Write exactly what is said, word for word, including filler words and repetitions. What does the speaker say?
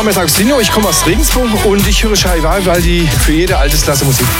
Name ist Agostinho, ich komme aus Regensburg und ich höre Charivari für jede Altersklasse Musik.